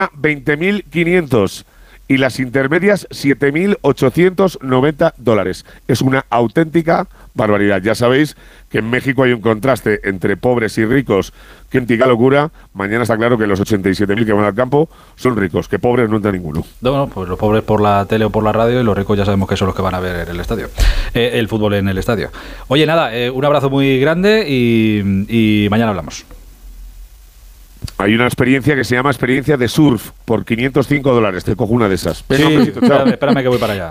$20.500 y las intermedias $7.890. Es una auténtica barbaridad. Ya sabéis que en México hay un contraste entre pobres y ricos, que auténtica locura. Mañana está claro que los 87.000 que van al campo son ricos, que pobres no entra ninguno. No, pues los pobres por la tele o por la radio, y los ricos ya sabemos que son los que van a ver el estadio, el fútbol en el estadio. Oye, nada, un abrazo muy grande y mañana hablamos. Hay una experiencia que se llama experiencia de surf por $505. Te cojo una de esas. Venga, sí, besito, espérame que voy para allá.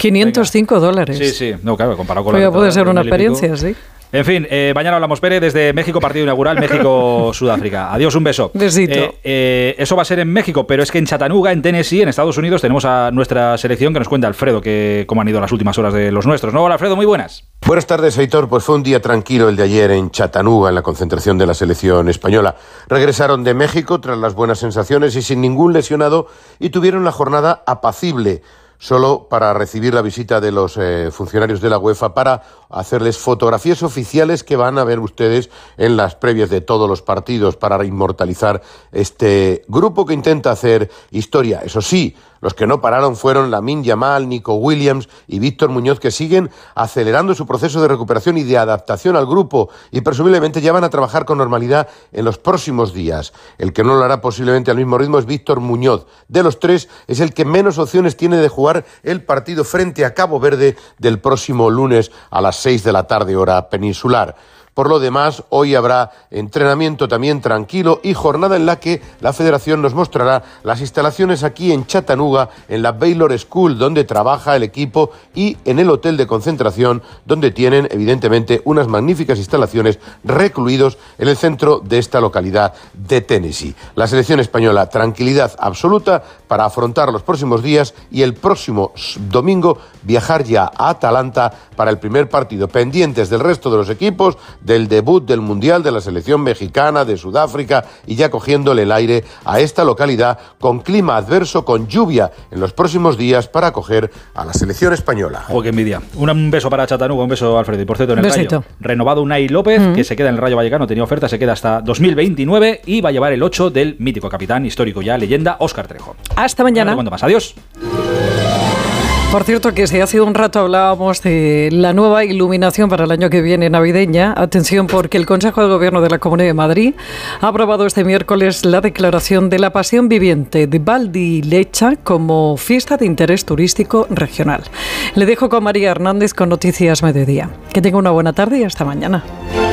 $505. Sí. No, claro, comparado con la... Puede ser una experiencia, sí. En fin, mañana hablamos, Pere, desde México, partido inaugural, México-Sudáfrica. Adiós, un beso. Besito. Eso va a ser en México, pero es que en Chattanooga, en Tennessee, en Estados Unidos, tenemos a nuestra selección que nos cuenta Alfredo cómo han ido las últimas horas de los nuestros. ¿No? Hola, Alfredo, muy buenas. Buenas tardes, Aitor. Pues fue un día tranquilo el de ayer en Chattanooga, en la concentración de la selección española. Regresaron de México tras las buenas sensaciones y sin ningún lesionado, y tuvieron la jornada apacible, solo para recibir la visita de los funcionarios de la UEFA para hacerles fotografías oficiales que van a ver ustedes en las previas de todos los partidos para inmortalizar este grupo que intenta hacer historia. Eso sí, los que no pararon fueron Lamine Yamal, Nico Williams y Víctor Muñoz, que siguen acelerando su proceso de recuperación y de adaptación al grupo y presumiblemente ya van a trabajar con normalidad en los próximos días. El que no lo hará posiblemente al mismo ritmo es Víctor Muñoz. De los tres es el que menos opciones tiene de jugar el partido frente a Cabo Verde del próximo lunes a las 6 de la tarde, hora peninsular. Por lo demás, hoy habrá entrenamiento también tranquilo y jornada en la que la Federación nos mostrará las instalaciones aquí en Chattanooga, en la Baylor School, donde trabaja el equipo, y en el hotel de concentración, donde tienen, evidentemente, unas magníficas instalaciones recluidos en el centro de esta localidad de Tennessee. La selección española, tranquilidad absoluta para afrontar los próximos días y el próximo domingo viajar ya a Atlanta para el primer partido, pendientes del resto de los equipos, del debut del Mundial de la selección mexicana, de Sudáfrica, y ya cogiéndole el aire a esta localidad con clima adverso, con lluvia en los próximos días para acoger a la selección española. ¡Oh, qué envidia! Un beso para Chattanooga, un beso, Alfredo. Y por cierto, en el Besito. Rayo, renovado Unai López, que se queda en el Rayo Vallecano, tenía oferta, se queda hasta 2029 y va a llevar el 8 del mítico capitán, histórico ya, leyenda, Óscar Trejo. Hasta mañana. ¿Cuándo más? Adiós. Por cierto, que si hace un rato hablábamos de la nueva iluminación para el año que viene, navideña, atención, porque el Consejo de Gobierno de la Comunidad de Madrid ha aprobado este miércoles la declaración de la Pasión Viviente de Valdilecha como fiesta de interés turístico regional. Le dejo con María Hernández con Noticias Mediodía. Que tenga una buena tarde y hasta mañana.